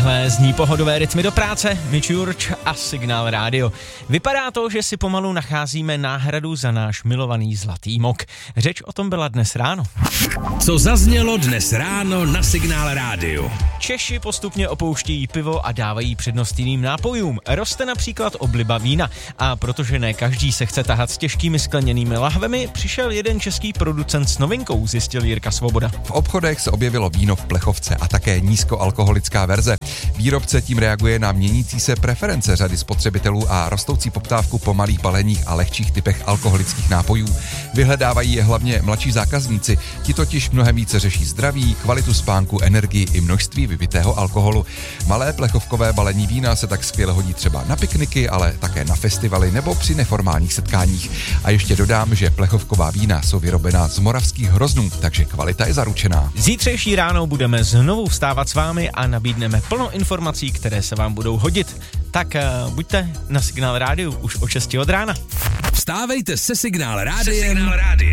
Takhle zní pohodové rytmy do práce, Mitch Jurč a Signál Rádio. Vypadá to, že si pomalu nacházíme náhradu za náš milovaný zlatý mok. Řeč o tom byla dnes ráno. Co zaznělo dnes ráno na Signál Rádiu? Češi postupně opouštějí pivo a dávají přednost jiným nápojům. Roste například obliba vína. A protože ne každý se chce tahat s těžkými skleněnými lahvemi, přišel jeden český producent s novinkou, zjistil Jirka Svoboda. V obchodech se objevilo víno v plechovce a také nízkoalkoholická verze. Výrobce tím reaguje na měnící se preference řady spotřebitelů a rostoucí poptávku po malých baleních a lehčích typech alkoholických nápojů. Vyhledávají je hlavně mladší zákazníci. Ti totiž mnohem více řeší zdraví, kvalitu spánku, energii i množství vypitého alkoholu. Malé plechovkové balení vína se tak skvěle hodí třeba na pikniky, ale také na festivaly nebo při neformálních setkáních. A ještě dodám, že plechovková vína jsou vyrobená z moravských hroznů, takže kvalita je zaručená. Zítřejší ráno budeme znovu vstávat s vámi a nabídneme plno informací, které se vám budou hodit. Tak buďte na Signál Rádiu už o 6 od rána. Vstávejte se Signál Rádiem